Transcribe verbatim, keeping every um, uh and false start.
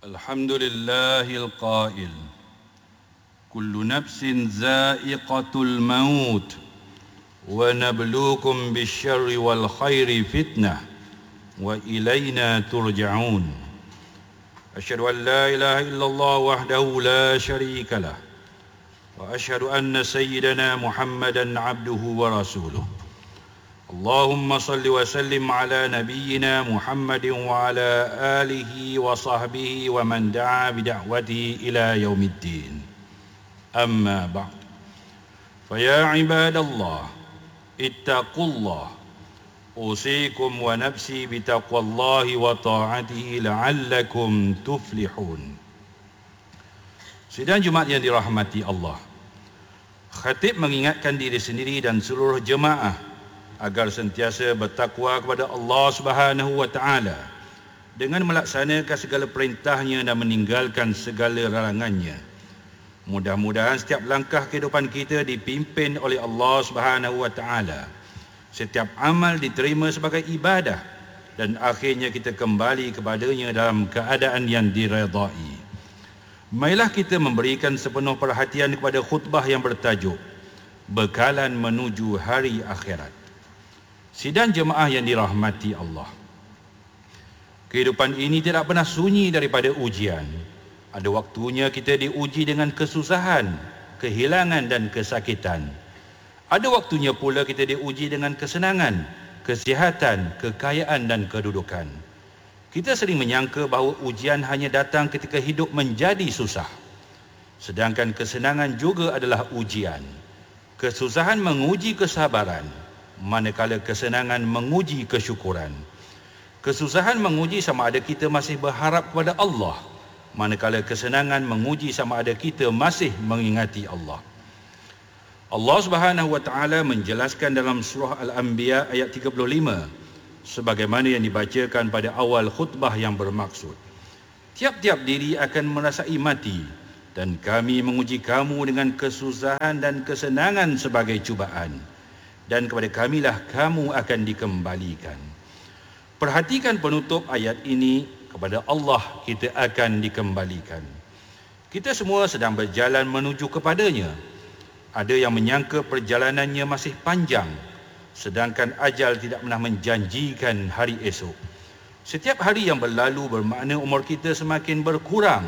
الحمد لله القائل كل نفس ذائقة الموت ونبلوكم بالشر والخير فتنة وإلينا ترجعون أشهد أن لا إله إلا الله وحده لا شريك له وأشهد أن سيدنا محمدا عبده ورسوله اللهم صل وسلم على نبينا محمد وعلى آله وصحبه ومن دعا بدعوته إلى يوم الدين أما بعد فيا عباد الله اتقوا الله أوصيكم ونفسي بتقوى الله وطاعته لعلكم تفلحون. Sidang Jumaat yang dirahmati Allah, khatib mengingatkan diri sendiri dan seluruh jemaah agar sentiasa bertakwa kepada Allah Subhanahu wa taala dengan melaksanakan segala perintahnya dan meninggalkan segala larangannya. Mudah-mudahan setiap langkah kehidupan kita dipimpin oleh Allah Subhanahu wa taala. Setiap amal diterima sebagai ibadah dan akhirnya kita kembali kepadanya dalam keadaan yang diredai. Marilah kita memberikan sepenuh perhatian kepada khutbah yang bertajuk Bekalan Menuju Hari Akhirat. Sidang jemaah yang dirahmati Allah, kehidupan ini tidak pernah sunyi daripada ujian. Ada waktunya kita diuji dengan kesusahan, kehilangan dan kesakitan. Ada waktunya pula kita diuji dengan kesenangan, kesihatan, kekayaan dan kedudukan. Kita sering menyangka bahawa ujian hanya datang ketika hidup menjadi susah. Sedangkan kesenangan juga adalah ujian. Kesusahan menguji kesabaran, manakala kesenangan menguji kesyukuran. Kesusahan menguji sama ada kita masih berharap kepada Allah, manakala kesenangan menguji sama ada kita masih mengingati Allah. Allah Subhanahu wa taala menjelaskan dalam surah Al-Anbiya ayat tiga puluh lima sebagaimana yang dibacakan pada awal khutbah yang bermaksud, tiap-tiap diri akan merasai mati dan kami menguji kamu dengan kesusahan dan kesenangan sebagai cubaan, dan kepada kamilah kamu akan dikembalikan. Perhatikan penutup ayat ini, kepada Allah kita akan dikembalikan. Kita semua sedang berjalan menuju kepadanya. Ada yang menyangka perjalanannya masih panjang, sedangkan ajal tidak pernah menjanjikan hari esok. Setiap hari yang berlalu bermakna umur kita semakin berkurang.